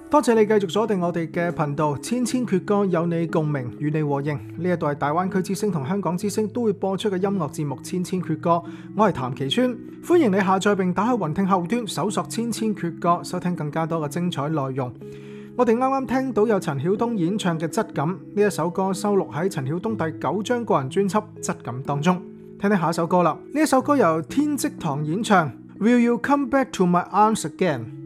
多謝你繼續鎖定我哋嘅頻道，千千闕歌有你共鳴，與你和應。呢一度係大灣區之聲同香港之聲都會播出嘅音樂節目《千千闕歌》，我係譚其川，歡迎你下載並打開雲聽後端搜索千千闕歌，收聽更加多嘅精彩內容。我哋啱啱聽到有陳曉東演唱嘅《質感》，呢一首歌收錄喺陳曉東第9張個人專輯《質感》當中。聽聽下一首歌啦，呢一首歌由天積堂演唱，Will You Come Back to My Arms Again？